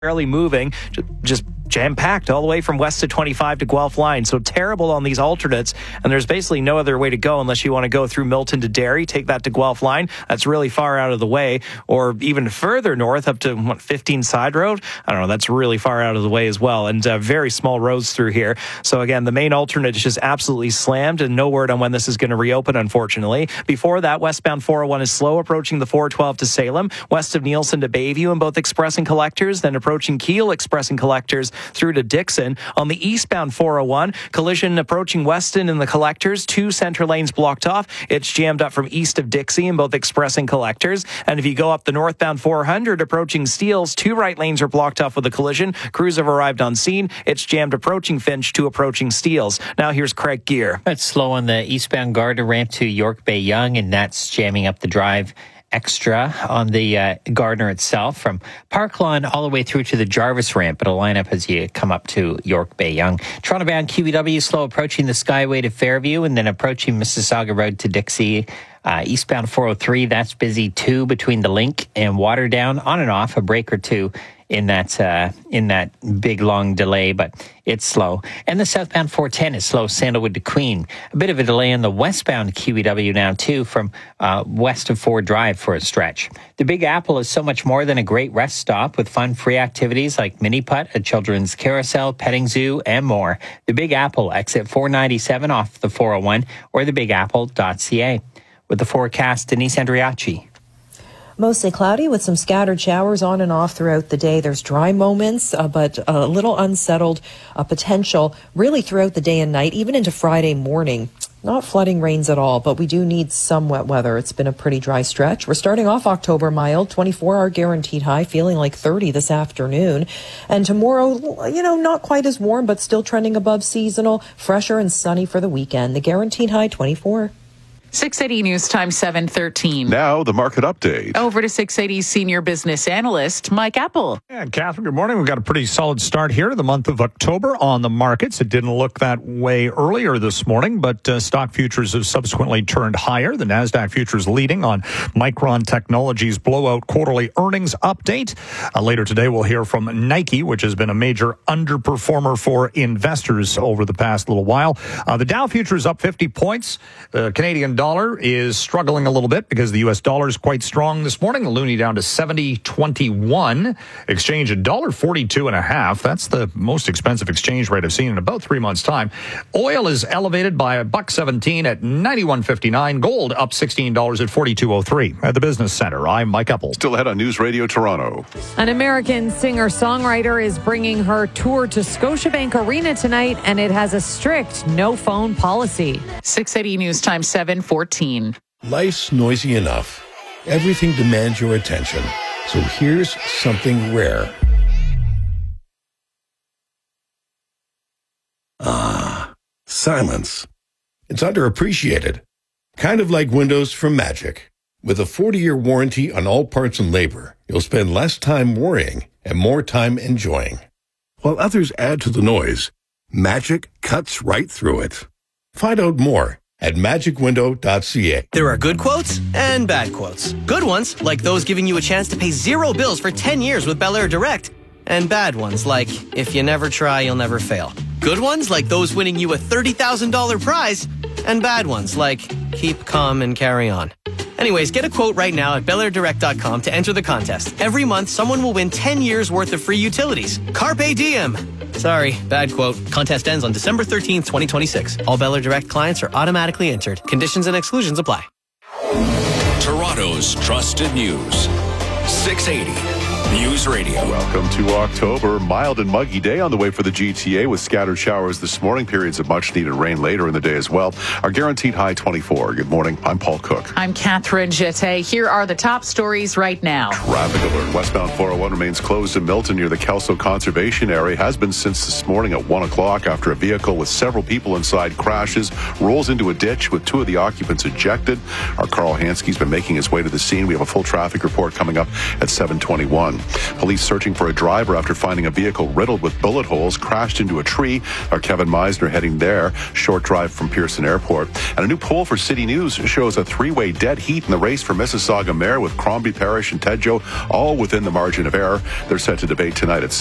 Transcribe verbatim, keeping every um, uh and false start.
barely moving, just jam-packed all the way from west to twenty-five to Guelph line. So terrible on these alternates, and there's basically no other way to go unless you want to go through Milton to Derry, take that to Guelph line. That's really far out of the way, or even further north up to what, fifteen Side Road. I don't know, that's really far out of the way as well, and uh, very small roads through here. So again, the main alternate is just absolutely slammed, and no word on when this is going to reopen, unfortunately. Before that, westbound four oh one is slow approaching the four twelve to Salem, west of Nielsen to Bayview in both express and collectors, then approaching Kiel express and collectors through to Dixon. On the eastbound four oh one, collision approaching Weston in the collectors, two center lanes blocked off. It's jammed up from east of Dixie in both express and collectors. And if you go up the northbound four hundred approaching Steeles, two right lanes are blocked off with a collision. Crews have arrived on scene. It's jammed approaching Finch to approaching Steeles. Now here's Craig Gear. It's slow on the eastbound Gardner ramp to York Bay Yonge, and that's jamming up the drive extra on the uh, Gardner itself from Park Lawn all the way through to the Jarvis ramp. It'll line up as you come up to York Bay Yonge. Toronto bound Q E W slow approaching the Skyway to Fairview and then approaching Mississauga Road to Dixie. Uh, eastbound four oh three, that's busy too between the Link and Waterdown, on and off a break or two in that uh, in that big long delay, but it's slow. And the southbound four ten is slow, Sandalwood to Queen. A bit of a delay on the westbound Q E W now too, from uh, west of Ford Drive for a stretch. The Big Apple is so much more than a great rest stop with fun free activities like mini putt, a children's carousel, petting zoo, and more. The Big Apple, exit four ninety-seven off the four oh one or the big apple dot c a. With the forecast, Denise Andriacci. Mostly cloudy with some scattered showers on and off throughout the day. There's dry moments, uh, but a little unsettled uh, potential really throughout the day and night, even into Friday morning. Not flooding rains at all, but we do need some wet weather. It's been a pretty dry stretch. We're starting off October mild, twenty-four hour guaranteed high, feeling like thirty this afternoon. And tomorrow, you know, not quite as warm, but still trending above seasonal, fresher and sunny for the weekend. The guaranteed high, twenty-four. six eighty News Time seven thirteen. Now the market update. Over to six eighty's senior business analyst, Mike Apple. And Catherine, good morning. We've got a pretty solid start here to the month of October on the markets. It didn't look that way earlier this morning, but uh, stock futures have subsequently turned higher. The NASDAQ futures leading on Micron Technology's blowout quarterly earnings update. Uh, later today, we'll hear from Nike, which has been a major underperformer for investors over the past little while. Uh, the Dow futures up fifty points. The Canadian dollar is struggling a little bit because the U S dollar is quite strong this morning. The loonie down to seventy twenty-one. Exchange a dollar forty-two and a half. That's the most expensive exchange rate I've seen in about three months' time. Oil is elevated by a buck seventeen at ninety-one fifty-nine. Gold up sixteen dollars at forty-two oh three. At the Business Center, I'm Mike Apple. Still ahead on News Radio Toronto. An American singer-songwriter is bringing her tour to Scotiabank Arena tonight, and it has a strict no phone policy. six eighty News Time seven fourteen. Life's noisy enough. Everything demands your attention. So here's something rare. Ah, silence. It's underappreciated. Kind of like Windows from Magic. With a forty-year warranty on all parts and labor, you'll spend less time worrying and more time enjoying. While others add to the noise, Magic cuts right through it. Find out more at magic window dot c a. There are good quotes and bad quotes. Good ones, like those giving you a chance to pay zero bills for ten years with Bel Air Direct. And bad ones, like, if you never try, you'll never fail. Good ones, like those winning you a thirty thousand dollars prize. And bad ones, like, keep calm and carry on. Anyways, get a quote right now at bel air direct dot com to enter the contest. Every month, someone will win ten years worth of free utilities. Carpe diem. Sorry, bad quote. Contest ends on December thirteenth, twenty twenty-six. All Bel Air Direct clients are automatically entered. Conditions and exclusions apply. Toronto's trusted news. six eighty News Radio. Welcome to October. Mild and muggy day on the way for the G T A with scattered showers this morning. Periods of much needed rain later in the day as well. Our guaranteed high twenty-four. Good morning. I'm Paul Cook. I'm Catherine Jeté. Here are the top stories right now. Traffic alert. Westbound four oh one remains closed in Milton near the Kelso Conservation Area. Has been since this morning at one o'clock after a vehicle with several people inside crashes, rolls into a ditch with two of the occupants ejected. Our Carl Hansky's been making his way to the scene. We have a full traffic report coming up at seven twenty-one. one. Police searching for a driver after finding a vehicle riddled with bullet holes crashed into a tree. Our Kevin Meisner heading there. Short drive from Pearson Airport. And a new poll for City News shows a three-way dead heat in the race for Mississauga Mayor with Crombie Parish and Tedjo all within the margin of error. They're set to debate tonight at